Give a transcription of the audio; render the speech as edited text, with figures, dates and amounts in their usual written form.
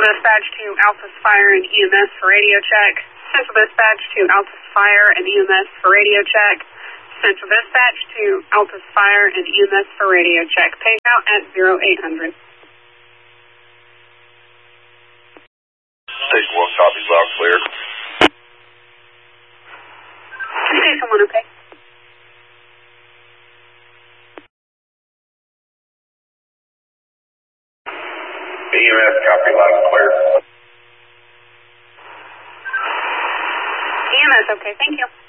Dispatch to Altus Fire and EMS for radio check. Central Dispatch to Altus Fire and EMS for radio check. Central Dispatch to Altus Fire and EMS for radio check. Page out at 0800. Station 1 copies, loud clear. Station 1, okay. EMS copy, loud and clear. EMS, okay, thank you.